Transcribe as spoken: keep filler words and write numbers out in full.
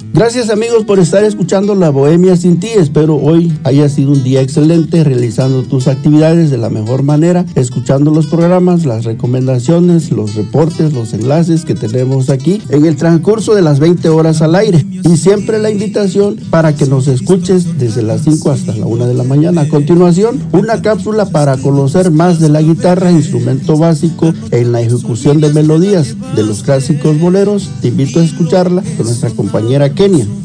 Gracias amigos por estar escuchando La Bohemia Sin Ti. Espero hoy haya sido un día excelente realizando tus actividades de la mejor manera, escuchando los programas, las recomendaciones, los reportes, los enlaces que tenemos aquí en el transcurso de las veinte horas al aire. Y siempre la invitación para que nos escuches desde las cinco hasta la una de la mañana. A continuación, una cápsula para conocer más de la guitarra, instrumento básico en la ejecución de melodías de los clásicos boleros. Te invito a escucharla con nuestra compañera Kenia.